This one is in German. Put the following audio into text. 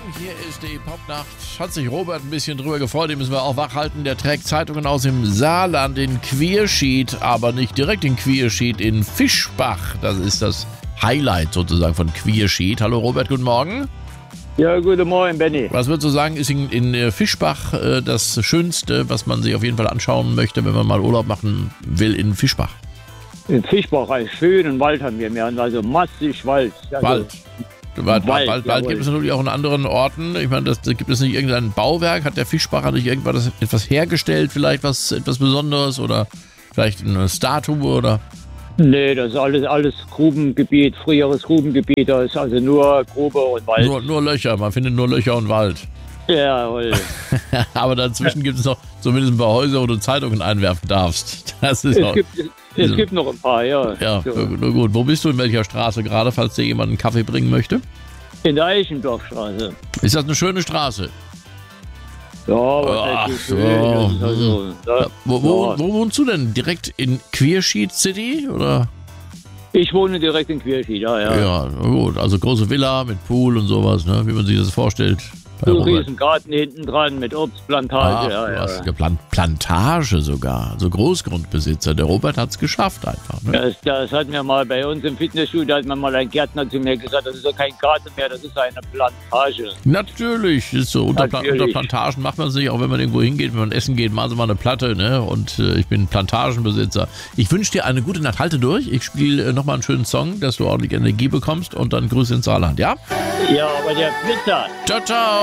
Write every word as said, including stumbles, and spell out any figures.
Hier ist die Popnacht. Hat sich Robert ein bisschen drüber gefreut, den müssen wir auch wachhalten. Der trägt Zeitungen aus dem Saarland in Quierschied, aber nicht direkt in Quierschied, in Fischbach. Das ist das Highlight sozusagen von Quierschied. Hallo Robert, guten Morgen. Ja, guten Morgen, Benny. Was würdest du sagen, ist in, in Fischbach äh, das Schönste, was man sich auf jeden Fall anschauen möchte, wenn man mal Urlaub machen will in Fischbach? In Fischbach, einen schönen Wald haben wir. Wir haben also massig Wald. Also Wald. Wald, Wald, Wald, Wald gibt es jawohl. natürlich auch in anderen Orten. Ich meine, das, da gibt es nicht irgendein Bauwerk. Hat der Fischbacher nicht irgendwas etwas hergestellt, vielleicht was etwas Besonderes oder vielleicht eine Statue oder? Nee, das ist alles, alles Grubengebiet, früheres Grubengebiet. Da ist also nur Grube und Wald. Nur, nur Löcher, man findet nur Löcher und Wald. Jawohl. Aber dazwischen gibt es noch zumindest ein paar Häuser, wo du Zeitungen einwerfen darfst. Das ist Es auch, gibt, es gibt noch ein paar, ja. ja, So. nur gut. Wo bist du, in welcher Straße gerade, falls dir jemand einen Kaffee bringen möchte? In der Eichendorfstraße. Ist das eine schöne Straße? Ja, was Ach heißt so. die schön? Das ist also, da, Wo, wo, ja. wo wohnst du denn? Direkt in Quierschied City, oder? Ich wohne direkt in Quierschied, ja, ja. Ja, na gut. Also große Villa mit Pool und sowas, ne? Wie man sich das vorstellt. Bei So ein Robert. riesen Garten hinten dran mit Ah, Obstplantage. ja, du ja. hast eine Plan- Plantage sogar. Also Großgrundbesitzer. Der Robert hat es geschafft einfach. Ne? Das, das hat mir mal bei uns im Fitnessstudio, hat mir mal ein Gärtner zu mir gesagt, das ist doch kein Garten mehr, das ist eine Plantage. Natürlich, ist so. Unter, Pla- Natürlich. unter Plantagen macht man sich, auch wenn man irgendwo hingeht, wenn man essen geht, machen Sie mal eine Platte. Ne? Und äh, ich bin Plantagenbesitzer. Ich wünsche dir eine gute Nacht. Halte durch. Ich spiele äh, nochmal einen schönen Song, dass du ordentlich Energie bekommst und dann Grüße ins Saarland, ja? Ja, aber der Blitzer, Ciao, ciao.